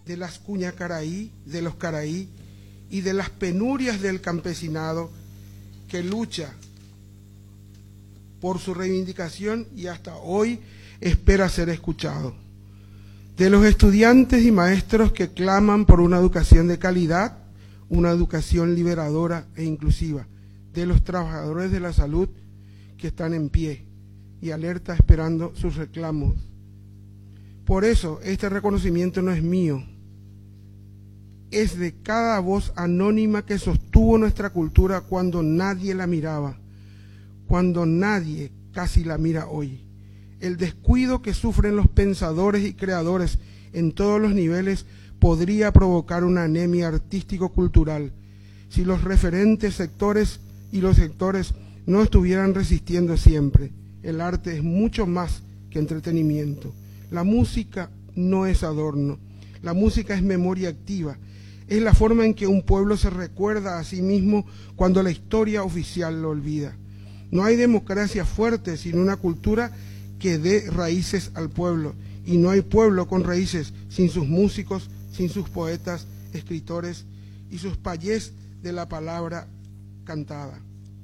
de las Cuñacaraí, de los Caraí y de las penurias del campesinado que lucha por su reivindicación y hasta hoy espera ser escuchado. De los estudiantes y maestros que claman por una educación de calidad, una educación liberadora e inclusiva. De los trabajadores de la salud que están en pie y alerta esperando sus reclamos. Por eso, este reconocimiento no es mío, es de cada voz anónima que sostuvo nuestra cultura cuando nadie la miraba, cuando nadie casi la mira hoy. El descuido que sufren los pensadores y creadores en todos los niveles podría provocar una anemia artístico-cultural si los referentes sectores y los sectores no estuvieran resistiendo siempre. El arte es mucho más que entretenimiento. La música no es adorno, la música es memoria activa, es la forma en que un pueblo se recuerda a sí mismo cuando la historia oficial lo olvida. No hay democracia fuerte sin una cultura que dé raíces al pueblo, y no hay pueblo con raíces sin sus músicos, sin sus poetas, escritores y sus payés de la palabra cantada.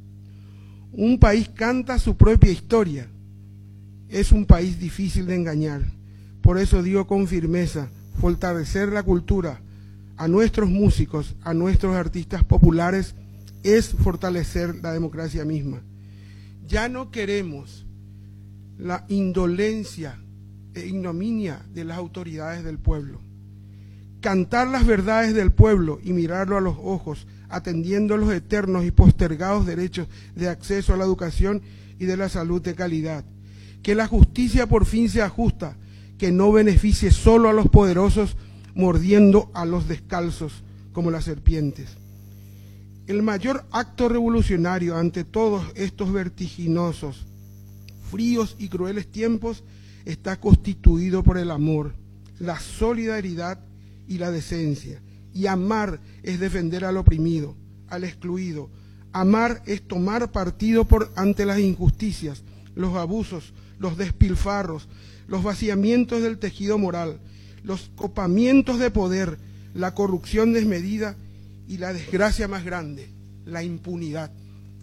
Un país canta su propia historia. Es un país difícil de engañar. Por eso digo con firmeza, fortalecer la cultura a nuestros músicos, a nuestros artistas populares, es fortalecer la democracia misma. Ya no queremos la indolencia e ignominia de las autoridades del pueblo. Cantar las verdades del pueblo y mirarlo a los ojos, atendiendo los eternos y postergados derechos de acceso a la educación y de la salud de calidad. Que la justicia por fin sea justa, que no beneficie solo a los poderosos, mordiendo a los descalzos como las serpientes. El mayor acto revolucionario ante todos estos vertiginosos, fríos y crueles tiempos está constituido por el amor, la solidaridad y la decencia. Y amar es defender al oprimido, al excluido. Amar es tomar partido ante las injusticias, los abusos, los despilfarros, los vaciamientos del tejido moral, los copamientos de poder, la corrupción desmedida y la desgracia más grande, la impunidad.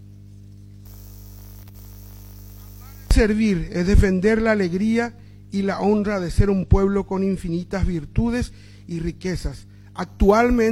Servir es defender la alegría y la honra de ser un pueblo con infinitas virtudes y riquezas. Actualmente